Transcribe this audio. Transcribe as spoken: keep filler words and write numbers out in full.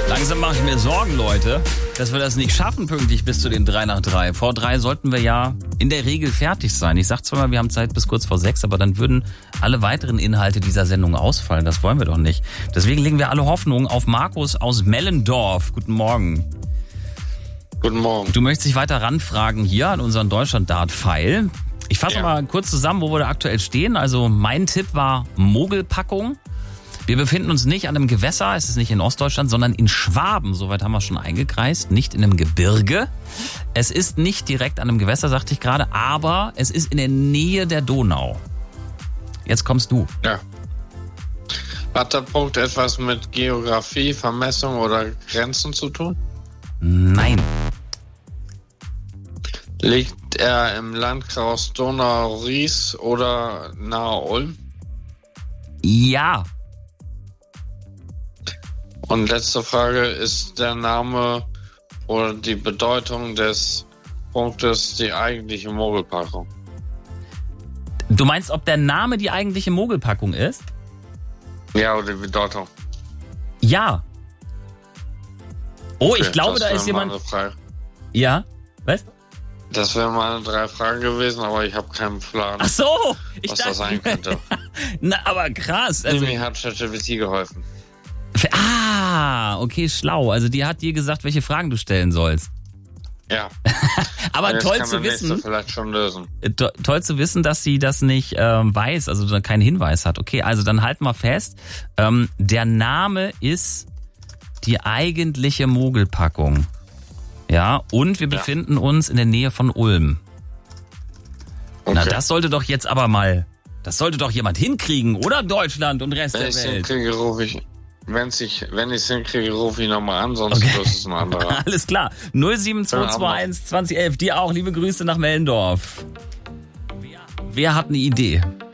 Langsam mache ich mir Sorgen, Leute, dass wir das nicht schaffen pünktlich bis zu den drei nach drei. Vor drei sollten wir ja in der Regel fertig sein. Ich sag zwar mal, wir haben Zeit bis kurz vor sechs, aber dann würden alle weiteren Inhalte dieser Sendung ausfallen. Das wollen wir doch nicht. Deswegen legen wir alle Hoffnung auf Markus aus Mellendorf. Guten Morgen. Guten Morgen. Du möchtest dich weiter ranfragen hier an unseren Deutschland-Dart-Pfeil. Ich fasse ja. mal kurz zusammen, wo wir da aktuell stehen. Also mein Tipp war Mogelpackung. Wir befinden uns nicht an einem Gewässer, es ist nicht in Ostdeutschland, sondern in Schwaben. Soweit haben wir schon eingekreist, nicht in einem Gebirge. Es ist nicht direkt an einem Gewässer, sagte ich gerade, aber es ist in der Nähe der Donau. Jetzt kommst du. Ja. Hat der Punkt etwas mit Geografie, Vermessung oder Grenzen zu tun? Nein. Liegt er im Landkreis Donau-Ries oder nahe Ulm? Ja. Und letzte Frage, ist der Name oder die Bedeutung des Punktes die eigentliche Mogelpackung? Du meinst, ob der Name die eigentliche Mogelpackung ist? Ja, oder die Bedeutung. Ja. Oh, Okay, ich glaube, da ist jemand... Ja? Was? Das wären meine drei Fragen gewesen, aber ich habe keinen Plan, Ach so, ich was dachte, das sein könnte. Na, aber krass. Also, mir hat ChatGPT geholfen. Ah, okay, schlau. Also die hat dir gesagt, welche Fragen du stellen sollst. Ja. Aber jetzt toll kann zu der Nächste wissen. vielleicht schon lösen. To- toll zu wissen, dass sie das nicht ähm, weiß, also keinen Hinweis hat. Okay, also dann halten wir fest. Ähm, der Name ist die eigentliche Mogelpackung. Ja, und wir Ja. befinden uns in der Nähe von Ulm. Okay. Na, das sollte doch jetzt aber mal, das sollte doch jemand hinkriegen, oder? Deutschland und Rest Wenn der ich es Welt. hinkriege, rufe ich, wenn's ich, wenn ich es hinkriege, rufe ich nochmal an, sonst Okay. ist es ein anderer. Alles klar. null sieben zwei zwei eins zwanzig elf. Dir auch. Liebe Grüße nach Mellendorf. Wer, wer hat eine Idee?